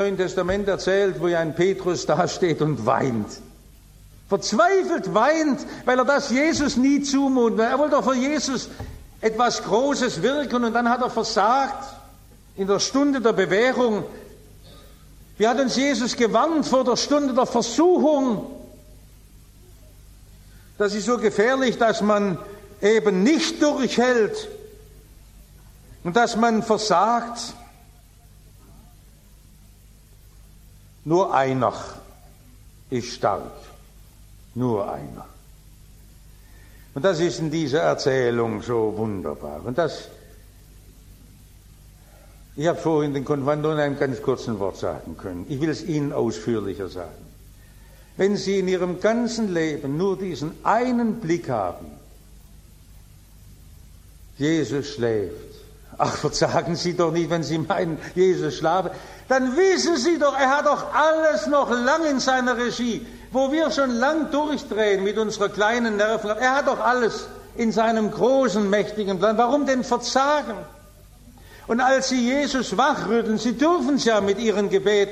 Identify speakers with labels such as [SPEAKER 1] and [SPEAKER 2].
[SPEAKER 1] Neuen Testament erzählt, wo ja ein Petrus dasteht und weint. Verzweifelt weint, weil er das Jesus nie zumutet. Er wollte doch für Jesus etwas Großes wirken und dann hat er versagt in der Stunde der Bewährung. Wie hat uns Jesus gewarnt vor der Stunde der Versuchung? Das ist so gefährlich, dass man eben nicht durchhält und dass man versagt. Nur einer ist stark. Nur einer. Und das ist in dieser Erzählung so wunderbar. Und ich habe vorhin den Konfirmanden in einem ganz kurzen Wort sagen können. Ich will es Ihnen ausführlicher sagen. Wenn Sie in Ihrem ganzen Leben nur diesen einen Blick haben, Jesus schläft. Ach, verzagen Sie doch nicht, wenn Sie meinen, Jesus schlafe. Dann wissen Sie doch, er hat doch alles noch lang in seiner Regie. Wo wir schon lang durchdrehen mit unserer kleinen Nervenkraft. Er hat doch alles in seinem großen, mächtigen Plan. Warum denn verzagen? Und als Sie Jesus wachrütteln, Sie dürfen es ja mit Ihren Gebeten,